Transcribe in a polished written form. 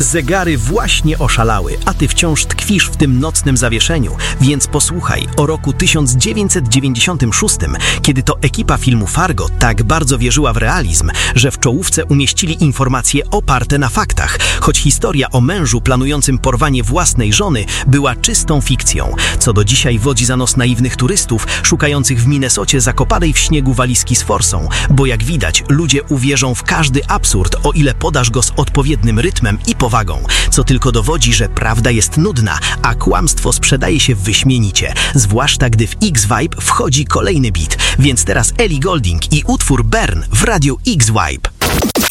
Zegary właśnie oszalały, a ty wciąż tkwisz w tym nocnym zawieszeniu, więc posłuchaj o roku 1996, kiedy to ekipa filmu Fargo tak bardzo wierzyła w realizm, że w czołówce umieścili informacje oparte na faktach, choć historia o mężu planującym porwanie własnej żony była czystą fikcją, co do dzisiaj wodzi za nos naiwnych turystów szukających w Minnesocie zakopanej w śniegu walizki z forsą, bo jak widać ludzie uwierzą w każdy absurd, o ile podasz go z odpowiednim rytmem i powagą, co tylko dowodzi, że prawda jest nudna, a kłamstwo sprzedaje się wyśmienicie, zwłaszcza gdy w X-Vibe wchodzi kolejny beat, więc teraz Ellie Goulding i utwór Burn w Radiu X-Vibe.